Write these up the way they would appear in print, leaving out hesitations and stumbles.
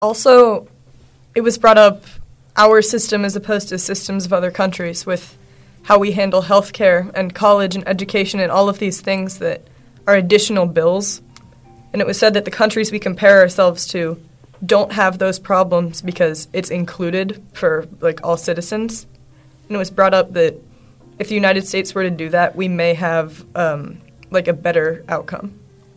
Also, it was brought up our system as opposed to systems of other countries with how we handle healthcare and college and education and all of these things that are additional bills. And it was said that the countries we compare ourselves to don't have those problems because it's included for like all citizens. And it was brought up that if the United States were to do that, we may have like a better outcome.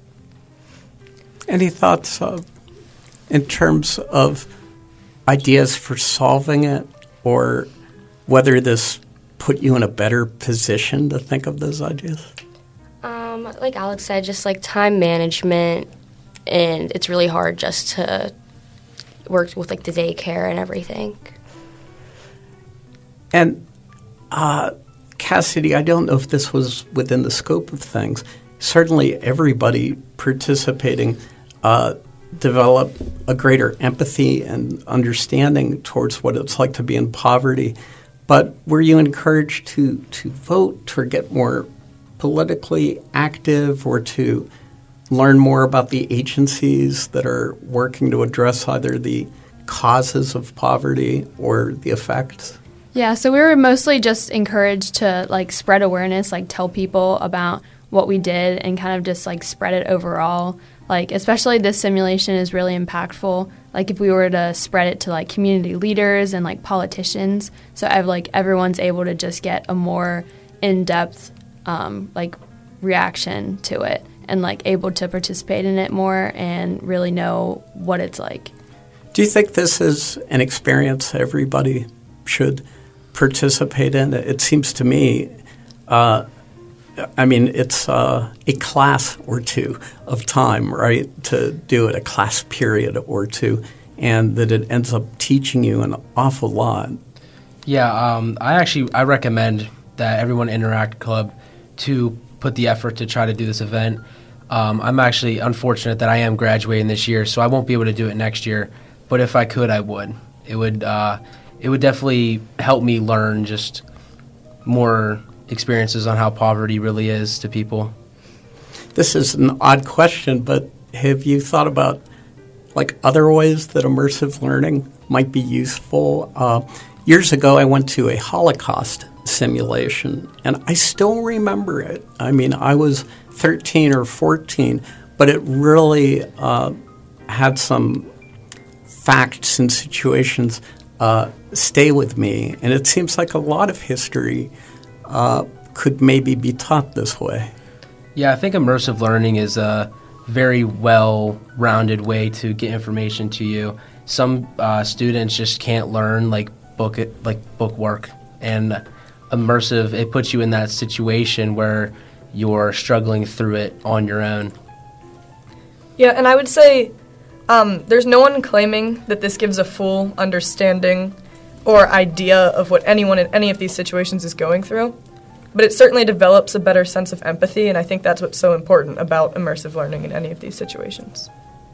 Any thoughts in terms of ideas for solving it, or whether this put you in a better position to think of those ideas? Like Alex said, just like time management, and it's really hard just to work with like the daycare and everything. And Cassidy, I don't know if this was within the scope of things. Certainly everybody participating developed a greater empathy and understanding towards what it's like to be in poverty. But were you encouraged to vote or get more politically active, or to learn more about the agencies that are working to address either the causes of poverty or the effects? Yeah, so we were mostly just encouraged to like spread awareness, like tell people about what we did and kind of just like spread it overall. Like especially this simulation is really impactful. Like if we were to spread it to like community leaders and like politicians, so everyone's able to just get a more in-depth like reaction to it and like able to participate in it more and really know what it's like. Do you think this is an experience everybody should participate in? It seems to me, it's a class or two of time, right, to do it, a class period or two, and that it ends up teaching you an awful lot. Yeah, I recommend that everyone in Interact Club to put the effort to try to do this event. I'm actually unfortunate that I am graduating this year, so I won't be able to do it next year. But if I could, I would. It would definitely help me learn just more experiences on how poverty really is to people. This is an odd question, but have you thought about like other ways that immersive learning might be useful? Years ago, I went to a Holocaust simulation, and I still remember it. I mean, I was 13 or 14, but it really had some facts and situations stay with me. And it seems like a lot of history could maybe be taught this way. Yeah, I think immersive learning is a very well-rounded way to get information to you. Some students just can't learn book work, and immersive, it puts you in that situation where you're struggling through it on your own. Yeah, and I would say there's no one claiming that this gives a full understanding or idea of what anyone in any of these situations is going through, but it certainly develops a better sense of empathy, and I think that's what's so important about immersive learning in any of these situations.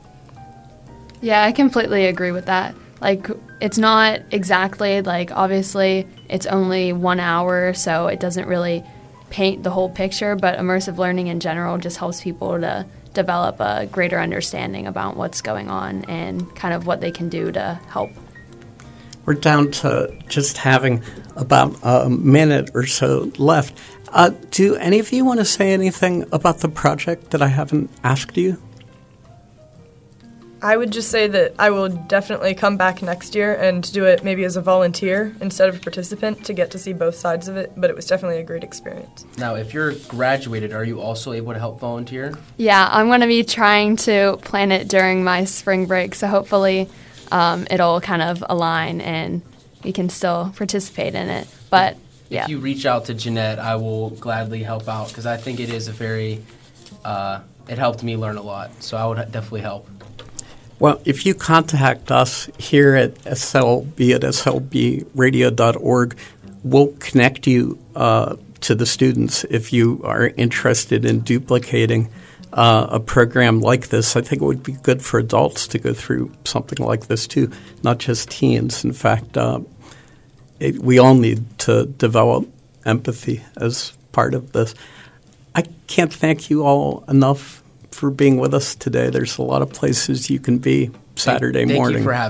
Yeah, I completely agree with that. Like, it's not exactly, like, obviously it's only 1 hour, so it doesn't really paint the whole picture, but immersive learning in general just helps people to develop a greater understanding about what's going on and kind of what they can do to help. We're down to just having about a minute or so left. Do any of you want to say anything about the project that I haven't asked you? I would just say that I will definitely come back next year and do it maybe as a volunteer instead of a participant to get to see both sides of it, but it was definitely a great experience. Now, if you're graduated, are you also able to help volunteer? Yeah, I'm going to be trying to plan it during my spring break, so hopefully it'll kind of align and we can still participate in it. But yeah. If you reach out to Jeanette, I will gladly help out because I think it is a very it helped me learn a lot, so I would definitely help. Well, if you contact us here at SLB at slbradio.org, we'll connect you to the students if you are interested in duplicating a program like this. I think it would be good for adults to go through something like this too, not just teens. In fact, we all need to develop empathy as part of this. I can't thank you all enough for being with us today. There's a lot of places you can be, Saturday Thank morning. you for having